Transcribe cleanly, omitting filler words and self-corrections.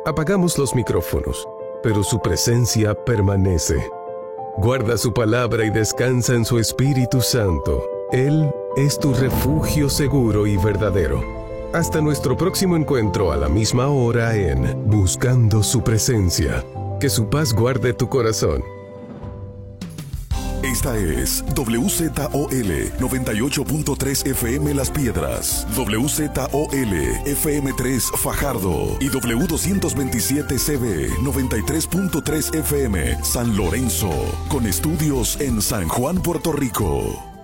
Apagamos los micrófonos, pero su presencia permanece. Guarda su palabra y descansa en su Espíritu Santo. Él es tu refugio seguro y verdadero. Hasta nuestro próximo encuentro a la misma hora en Buscando su Presencia. Que su paz guarde tu corazón. Esta es WZOL 98.3 FM Las Piedras, WZOL FM3 Fajardo y W227CB 93.3 FM San Lorenzo, con estudios en San Juan, Puerto Rico.